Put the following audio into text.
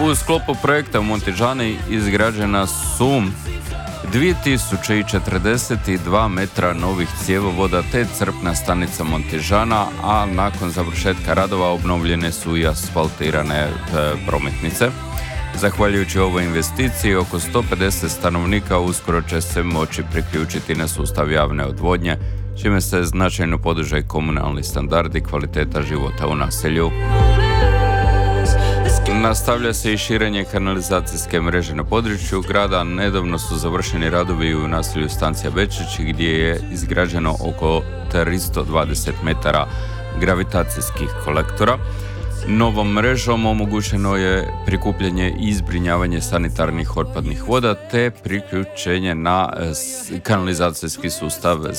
U sklopu projekta u Montižani izgrađena su 2042 metra novih cjevovoda te crpna stanica Montižana, a nakon završetka radova obnovljene su i asfaltirane prometnice. Zahvaljujući ovoj investiciji, oko 150 stanovnika uskoro će se moći priključiti na sustav javne odvodnje, čime se značajno podiže komunalni standard i kvaliteta života u naselju. Nastavlja se i širenje kanalizacijske mreže na području grada. Nedavno su završeni radovi u naselju Stancija Bečić gdje je izgrađeno oko 320 metara gravitacijskih kolektora. Novom mrežom omogućeno je prikupljanje i zbrinjavanje sanitarnih otpadnih voda te priključenje na kanalizacijski sustav